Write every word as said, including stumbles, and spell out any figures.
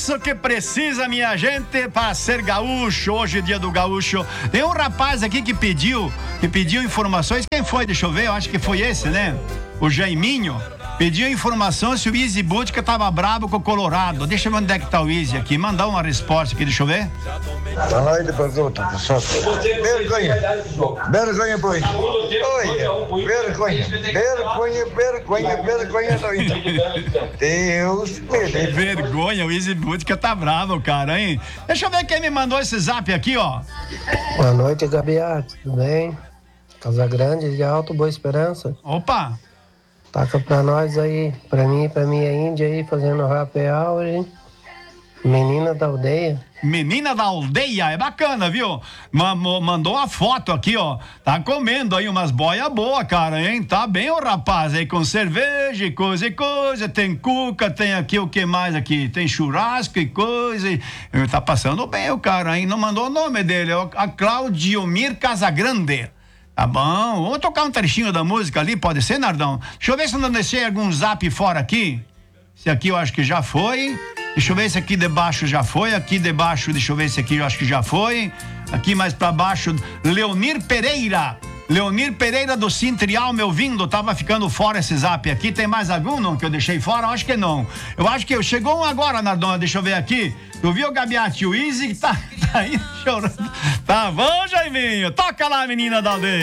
isso que precisa, minha gente, para ser gaúcho. Hoje é dia do gaúcho. Tem um rapaz aqui que pediu, que pediu informações. Quem foi? Deixa eu ver, eu acho que foi esse, né? O Jaiminho. Pediu informação se o Easy Budka tava brabo com o Colorado. Deixa eu ver onde é que tá o Easy aqui. Mandar uma resposta aqui, deixa eu ver. Boa noite, pergunta, pessoal. Vergonha. Vergonha, pois. Oi, vergonha. Vergonha, vergonha, vergonha. Deus me livre. Vergonha, o Easy Budka tá bravo, cara, hein? Deixa eu ver quem me mandou esse zap aqui, ó. Boa noite, Gabiá. Tudo bem? Casa Grande de Alto Boa Esperança. Opa! Taca pra nós aí, pra mim e pra minha Índia aí, fazendo happy hour, hein? Menina da aldeia. Menina da aldeia, é bacana, viu? Mandou uma foto aqui, ó. Tá comendo aí umas boia boa, cara, hein? Tá bem o rapaz aí com cerveja e coisa e coisa. Tem cuca, tem aqui o que mais aqui? Tem churrasco e coisa. E... Tá passando bem o cara, hein? Não mandou o nome dele, é a Claudiomir Casagrande. Tá bom, vamos tocar um trechinho da música ali, pode ser, Nardão? Deixa eu ver se eu não deixei algum zap fora aqui. Esse aqui eu acho que já foi. Deixa eu ver se aqui debaixo já foi. Aqui debaixo, deixa eu ver se aqui eu acho que já foi. Aqui mais pra baixo, Leonir Pereira. Leonir Pereira do Cintrial, me ouvindo, tava ficando fora esse zap aqui. Tem mais algum, não, que eu deixei fora? Eu acho que não. Eu acho que chegou um agora, Nardão, deixa eu ver aqui. Tu viu, Gabiati, o Easy que tá, tá aí chorando. Tá bom, Jaiminho? Toca lá, menina da aldeia.